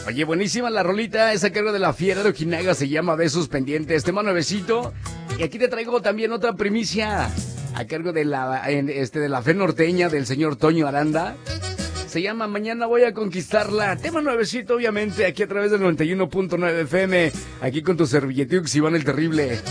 Oye, buenísima la rolita, esa cargo de la Fiera de Ojinaga, se llama Besos Pendientes, tema nuevecito. Y aquí te traigo también otra primicia, a cargo de de la Fe Norteña del señor Toño Aranda. Se llama Mañana Voy a Conquistarla, tema nuevecito obviamente, aquí a través del 91.9 FM, aquí con tu servilletux Iván el Terrible.